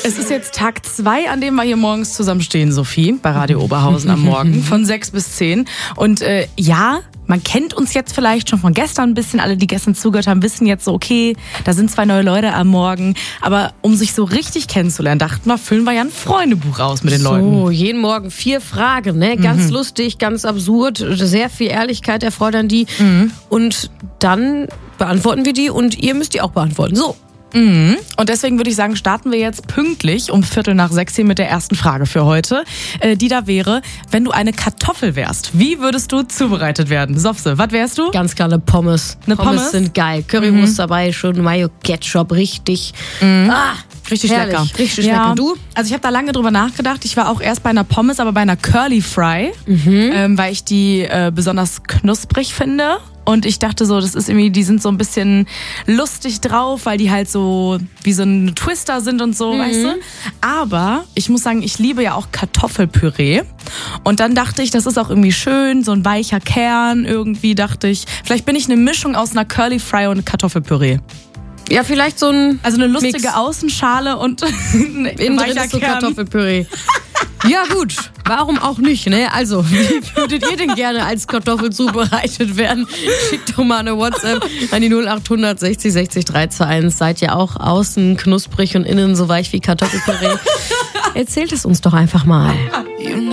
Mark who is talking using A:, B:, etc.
A: Es ist jetzt Tag 2, an dem wir hier morgens zusammen stehen, Sophie, bei Radio Oberhausen am Morgen, von 6 bis 10. Und ja, man kennt uns jetzt vielleicht schon von gestern ein bisschen. Alle, die gestern zugehört haben, wissen jetzt so, okay, da sind 2 neue Leute am Morgen. Aber um sich so richtig kennenzulernen, dachten wir, füllen wir ja ein Freundebuch aus mit den Leuten.
B: So, jeden Morgen 4 Fragen, ne? Ganz lustig, ganz absurd, sehr viel Ehrlichkeit erfordern die. Und dann beantworten wir die und ihr müsst die auch beantworten. So.
A: Und deswegen würde ich sagen, starten wir jetzt pünktlich um 5:45 mit der ersten Frage für heute. Die da wäre, wenn du eine Kartoffel wärst, wie würdest du zubereitet werden? Sofse, was wärst du?
B: Ganz klar eine Pommes. Pommes sind geil. Currywurst dabei, schön Mayo, Ketchup, richtig.
A: Richtig
B: herrlich,
A: lecker.
B: Richtig lecker. Du?
A: Also ich habe da lange drüber nachgedacht. Ich war auch erst bei einer Pommes, aber bei einer Curly Fry, weil ich die besonders knusprig finde. Und ich dachte so, das ist irgendwie, die sind so ein bisschen lustig drauf, weil die halt so wie so ein Twister sind und so, weißt du? Aber ich muss sagen, ich liebe ja auch Kartoffelpüree. Und dann dachte ich, das ist auch irgendwie schön, so ein weicher Kern irgendwie, dachte ich. Vielleicht bin ich eine Mischung aus einer Curly Fry und Kartoffelpüree.
B: Ja, vielleicht so ein
A: Also eine lustige
B: Mix.
A: Außenschale und ein
B: Innen drin
A: weicher
B: ist so
A: Kern.
B: Kartoffelpüree. Ja gut, warum auch nicht, ne? Also, wie würdet ihr denn gerne als Kartoffel zubereitet werden? Schickt doch mal eine WhatsApp an die 0800 60 60 321. Seid ihr auch außen knusprig und innen so weich wie Kartoffelpüree? Erzählt es uns doch einfach mal.